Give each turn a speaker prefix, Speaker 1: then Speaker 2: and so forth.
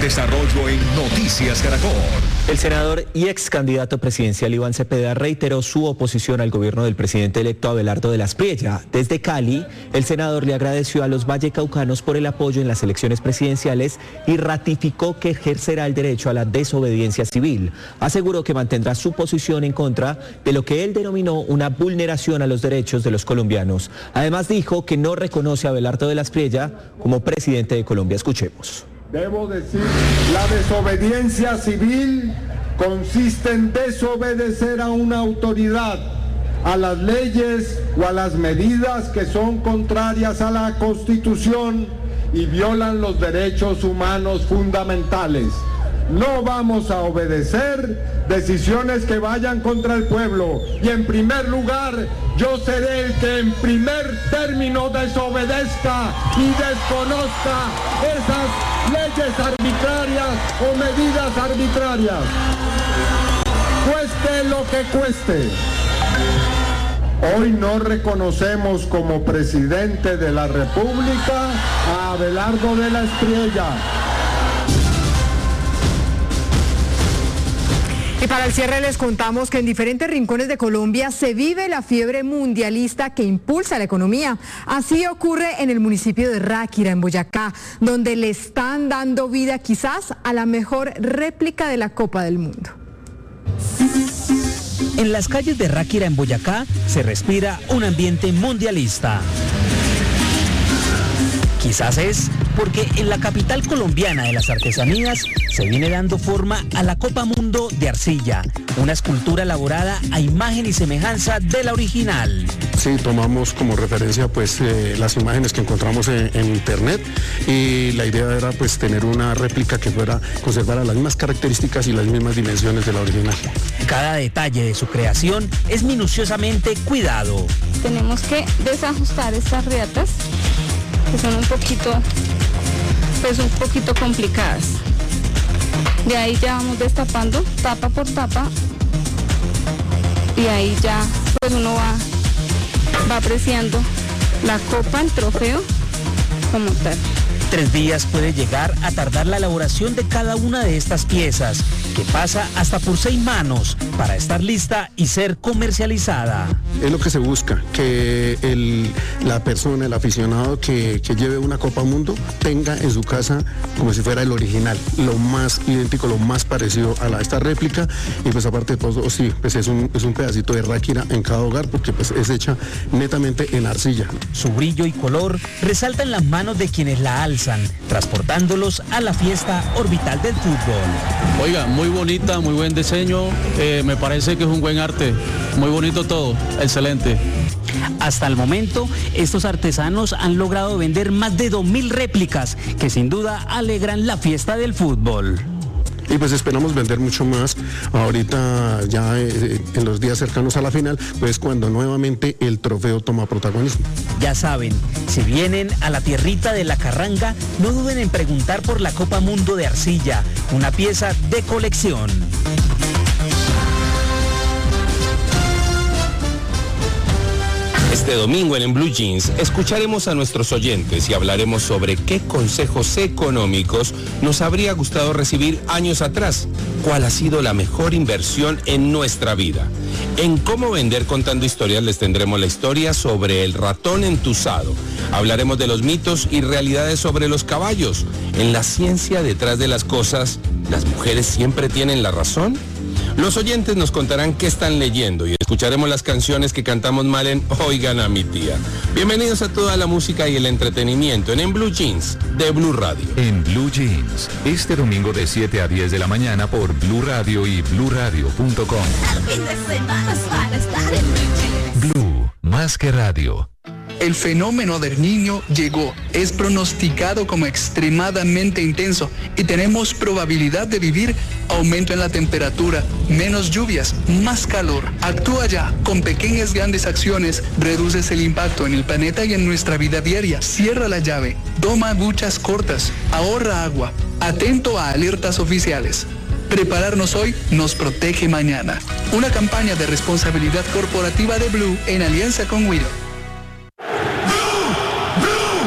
Speaker 1: desarrollo en Noticias Caracol.
Speaker 2: El senador y ex candidato presidencial Iván Cepeda reiteró su oposición al gobierno del presidente electo Abelardo de la Espriella. Desde Cali, el senador le agradeció a los vallecaucanos por el apoyo en las elecciones presidenciales y ratificó que ejercerá el derecho a la desobediencia civil. Aseguró que mantendrá su posición en contra de lo que él denominó una vulneración a los derechos de los colombianos. Además dijo que no reconoce a Abelardo de la Espriella como presidente de Colombia. Escuchemos.
Speaker 3: Debo decir, la desobediencia civil consiste en desobedecer a una autoridad, a las leyes o a las medidas que son contrarias a la Constitución y violan los derechos humanos fundamentales. No vamos a obedecer decisiones que vayan contra el pueblo. Y en primer lugar, yo seré el que en primer término desobedezca y desconozca esas leyes arbitrarias o medidas arbitrarias. Cueste lo que cueste. Hoy no reconocemos como presidente de la República a Abelardo de la Espriella.
Speaker 4: Y para el cierre les contamos que en diferentes rincones de Colombia se vive la fiebre mundialista que impulsa la economía. Así ocurre en el municipio de Ráquira, en Boyacá, donde le están dando vida quizás a la mejor réplica de la Copa del Mundo.
Speaker 5: En las calles de Ráquira, en Boyacá, se respira un ambiente mundialista. Quizás es porque en la capital colombiana de las artesanías se viene dando forma a la Copa Mundo de arcilla, una escultura elaborada a imagen y semejanza de la original.
Speaker 6: Sí, tomamos como referencia pues las imágenes que encontramos en internet y la idea era pues tener una réplica que fuera conservar las mismas características y las mismas dimensiones de la original.
Speaker 5: Cada detalle de su creación es minuciosamente cuidado.
Speaker 7: Tenemos que desajustar estas riatas, que son un poquito complicadas. De ahí ya vamos destapando tapa por tapa y ahí ya pues uno va apreciando la copa, el trofeo como tal.
Speaker 5: 3 días puede llegar a tardar la elaboración de cada una de estas piezas, que pasa hasta por 6 manos para estar lista y ser comercializada.
Speaker 6: Es lo que se busca, que la persona, el aficionado que lleve una Copa Mundo tenga en su casa como si fuera el original, lo más idéntico, lo más parecido a esta réplica. Y pues aparte de todo, sí, pues es un pedacito de Ráquira en cada hogar porque pues es hecha netamente en arcilla.
Speaker 5: Su brillo y color resaltan las manos de quienes la alzan, transportándolos a la fiesta orbital del fútbol.
Speaker 8: Oiga, muy bonita, muy buen diseño, me parece que es un buen arte, muy bonito todo, excelente.
Speaker 5: Hasta el momento, estos artesanos han logrado vender más de 2.000 réplicas, que sin duda alegran la fiesta del fútbol.
Speaker 6: Y pues esperamos vender mucho más ahorita ya en los días cercanos a la final, pues cuando nuevamente el trofeo toma protagonismo.
Speaker 5: Ya saben, si vienen a la tierrita de la Carranga, no duden en preguntar por la Copa Mundo de arcilla, una pieza de colección.
Speaker 9: Este domingo en Blue Jeans escucharemos a nuestros oyentes y hablaremos sobre qué consejos económicos nos habría gustado recibir años atrás. ¿Cuál ha sido la mejor inversión en nuestra vida? En Cómo Vender Contando Historias les tendremos la historia sobre el ratón entusado. Hablaremos de los mitos y realidades sobre los caballos. En la ciencia detrás de las cosas, ¿las mujeres siempre tienen la razón? Los oyentes nos contarán qué están leyendo y escucharemos las canciones que cantamos mal en Oigan a mi tía. Bienvenidos a toda la música y el entretenimiento en Blue Jeans de Blue Radio.
Speaker 1: En Blue Jeans, este domingo de 7 a 10 de la mañana por Blue Radio y bluradio.com. Blue, más que radio.
Speaker 10: El fenómeno del Niño llegó, es pronosticado como extremadamente intenso y tenemos probabilidad de vivir aumento en la temperatura, menos lluvias, más calor. Actúa ya, con pequeñas grandes acciones, reduces el impacto en el planeta y en nuestra vida diaria. Cierra la llave, toma duchas cortas, ahorra agua, atento a alertas oficiales. Prepararnos hoy nos protege mañana. Una campaña de responsabilidad corporativa de Blue en alianza con Wido.